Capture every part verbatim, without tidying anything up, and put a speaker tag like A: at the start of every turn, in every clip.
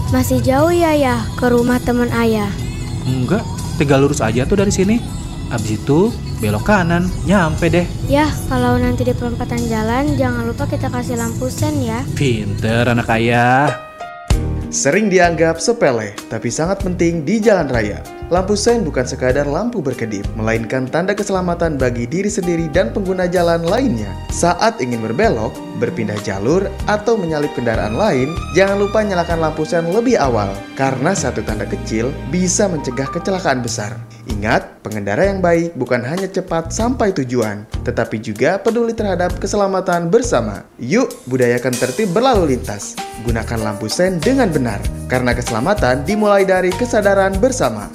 A: Masih jauh ya ya ke rumah teman ayah?
B: Enggak, tinggal lurus aja tuh dari sini. Abis itu belok kanan, nyampe deh.
A: Ya, kalau nanti di perempatan jalan jangan lupa kita kasih lampu sen ya.
B: Pinter anak ayah.
C: Sering dianggap sepele, tapi sangat penting di jalan raya. Lampu sen bukan sekadar lampu berkedip, melainkan tanda keselamatan bagi diri sendiri dan pengguna jalan lainnya. Saat ingin berbelok, berpindah jalur, atau menyalip kendaraan lain, jangan lupa nyalakan lampu sen lebih awal, karena satu tanda kecil bisa mencegah kecelakaan besar. Ingat, pengendara yang baik bukan hanya cepat sampai tujuan, tetapi juga peduli terhadap keselamatan bersama. Yuk, budayakan tertib berlalu lintas. Gunakan lampu sen dengan benar, karena keselamatan dimulai dari kesadaran bersama.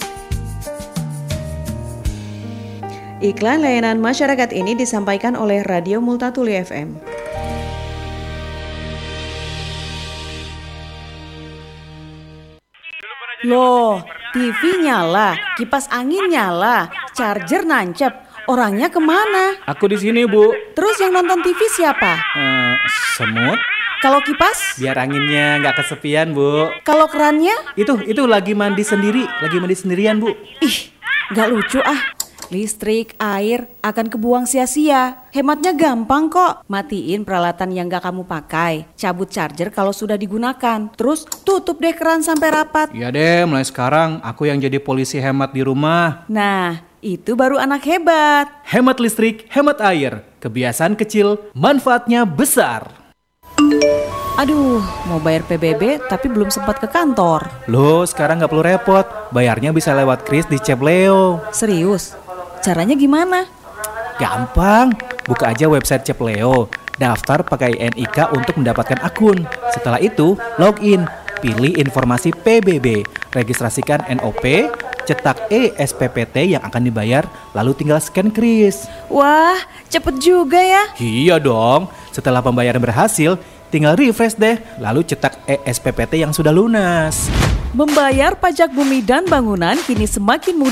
D: Iklan layanan masyarakat ini disampaikan oleh Radio Multatuli F M. Loh, T V nyala, kipas angin nyala, charger nancep. Orangnya kemana?
B: Aku di sini, Bu.
D: Terus yang nonton T V siapa?
B: Eh, semut.
D: Kalau kipas?
B: Biar anginnya nggak kesepian, Bu.
D: Kalau kerannya?
B: Itu, itu lagi mandi sendiri, lagi mandi sendirian, Bu.
D: Ih, nggak lucu ah. Listrik, air akan kebuang sia-sia. Hematnya gampang kok. Matiin peralatan yang gak kamu pakai. Cabut charger kalau sudah digunakan. Terus tutup deh keran sampai rapat.
B: Iya deh, mulai sekarang aku yang jadi polisi hemat di rumah.
D: Nah, itu baru anak hebat.
B: Hemat listrik, hemat air. Kebiasaan kecil, manfaatnya besar.
D: Aduh, mau bayar P B B tapi belum sempat ke kantor.
B: Loh, sekarang gak perlu repot. Bayarnya bisa lewat kris di Cepleo.
D: Serius? Caranya gimana?
B: Gampang, buka aja website Cepleo, daftar pakai N I K untuk mendapatkan akun. Setelah itu, login, pilih informasi P B B, registrasikan N O P, cetak E S P P T yang akan dibayar, lalu tinggal scan kris.
D: Wah, cepet juga ya.
B: Iya dong, setelah pembayaran berhasil, tinggal refresh deh, lalu cetak E S P P T yang sudah lunas.
D: Membayar pajak bumi dan bangunan kini semakin mudah